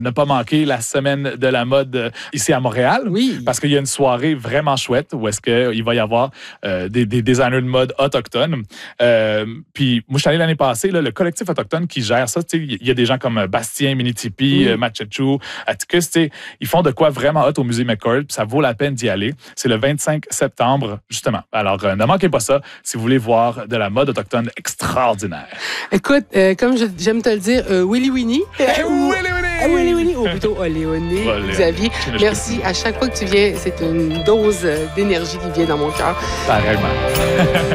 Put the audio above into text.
Ne pas manquer la semaine de la mode ici à Montréal. Oui. Parce qu'il y a une soirée vraiment chouette où est-ce qu'il va y avoir des designers de mode autochtones. Puis moi, je suis allé l'année passée, là, le collectif autochtone qui gère ça, il y a des gens comme Bastien, Minitipi, Matchechou, Atticus, ils font de quoi vraiment hot au musée McCord, puis ça vaut la peine d'y aller. C'est le 25 septembre, justement. Alors, ne manquez pas ça si vous voulez voir de la mode autochtone extraordinaire. Écoute, comme j'aime te le dire, Willy Winnie. Willy Winnie, ou plutôt Oléoné, Xavier. Merci. À chaque fois que tu viens, c'est une dose d'énergie qui vient dans mon cœur. Pareillement.